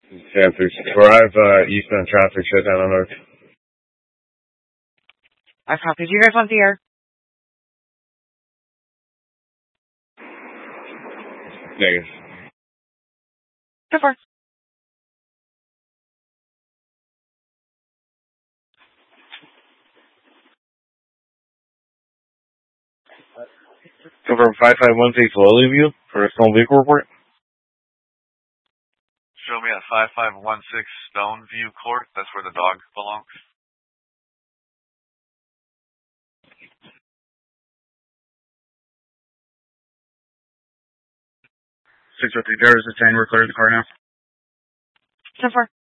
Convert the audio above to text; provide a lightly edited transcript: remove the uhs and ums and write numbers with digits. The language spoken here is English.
San 364. I have eastbound traffic shut down on North. I've copied you guys on the air. Negative. So far. Confirm 5516 Lily View for a stolen vehicle report. Show me at 5516 Stoneview Court. That's where the dog belongs. Six or three drivers to 10. We're clearing the car now. So far.